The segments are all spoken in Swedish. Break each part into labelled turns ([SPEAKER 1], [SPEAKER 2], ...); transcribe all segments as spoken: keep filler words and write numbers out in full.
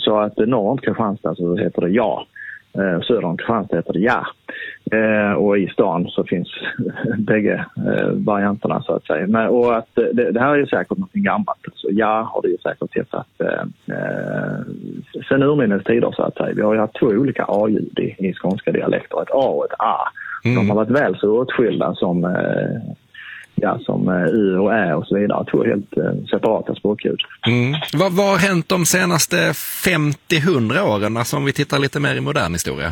[SPEAKER 1] så att norr om Kristianstad så heter det ja. Eh, söder om Kristianstad heter det ja. Eh, och i stan så finns bägge eh, varianterna så att säga. Men, och att det, det här är ju säkert något gammalt. Så ja har det ju säkert hetat eh, sen urminnes tider så att säga. Vi har ju haft två olika A-ljud i, i skånska dialekter. Ett A och ett A. Mm. De har varit väl så åtskilda som eh, ja, som U och Ä och så vidare. Två helt eh, separata språkljud.
[SPEAKER 2] Mm. Vad, vad har hänt de senaste femtio till hundra åren, alltså om vi tittar lite mer i modern historia?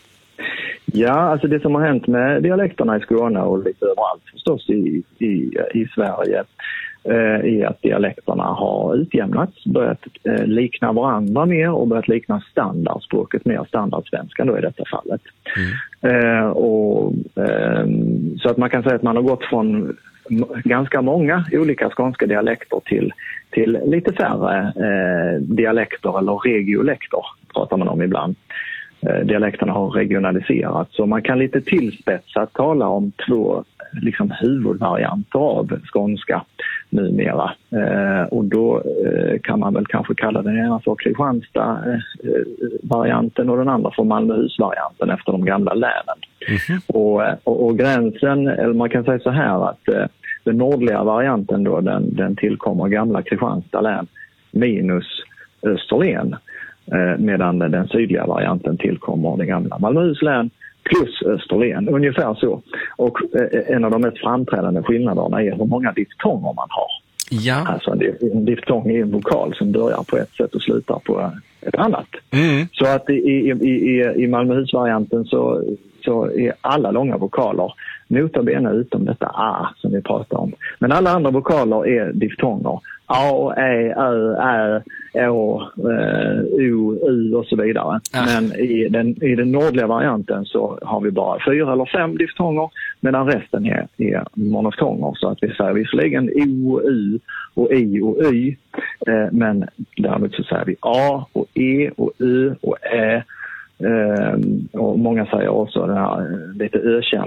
[SPEAKER 1] Ja, alltså det som har hänt med dialekterna i Skåne och lite överallt förstås i, i, i Sverige eh, är att dialekterna har utjämnats, börjat eh, likna varandra mer och börjat likna standardspråket mer, standardsvenskan då i detta fallet. Mm. Eh, och, eh, så att man kan säga att man har gått från ganska många olika skånska dialekter till, till lite färre eh, dialekter eller regiolekter pratar man om ibland. Eh, dialekterna har regionaliserats så man kan lite tillspetsat tala om två liksom huvudvarianter av skånska numera. Eh, och då eh, kan man väl kanske kalla den ena för Kristianstad-varianten och den andra för Malmöhus-varianten efter de gamla länen. Mm-hmm. Och, och, och gränsen, eller man kan säga så här att eh, den nordliga varianten då, den, den tillkommer gamla Kristianstad län minus Österlen. Eh, medan den sydliga varianten tillkommer den gamla Malmöhus län plus Österlen, ungefär så. Och eh, en av de mest framträdande skillnaderna är hur många diftonger man har.
[SPEAKER 2] Ja.
[SPEAKER 1] Alltså en, en diftong är en vokal som börjar på ett sätt och slutar på ett annat. Mm. Så att i, i, i, i Malmöhus-varianten så, så är alla långa vokaler notabene utom detta A som vi pratar om. Men alla andra vokaler är diftonger. A, E, Ö, Ä, Å, O, U och så vidare. Ja. Men i den, i den nordliga varianten så har vi bara fyra eller fem diftonger medan resten är, är monoftonger. Så att vi säger visserligen O, U och I och Y. Eh, men därmed så säger vi A och E och Ö och Ä. Eh, och många säger också det här lite ökända